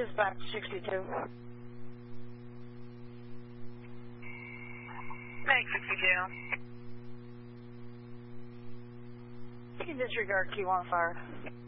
Dispatch 62. Meg 62. You can disregard Q1 fire.